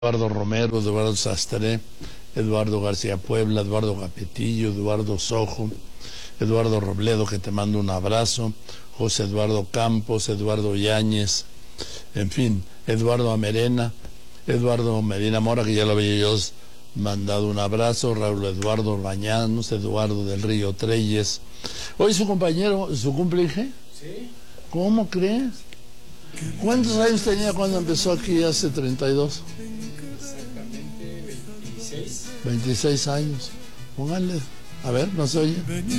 Eduardo Romero, Eduardo Sastre, Eduardo García Puebla, Eduardo Gapetillo, Eduardo Sojo, Eduardo Robledo, que te mando un abrazo, José Eduardo Campos, Eduardo Yáñez, en fin, Eduardo Amerena, Eduardo Medina Mora, que ya lo había yo mandado un abrazo, Raúl Eduardo Bañanos, Eduardo del Río Treyes. Hoy su compañero, su cumple, ¿sí? ¿Cómo crees? ¿Cuántos años tenía cuando empezó aquí hace 32? Exactamente 26. 26 años. Pónganle, a ver, no se oye.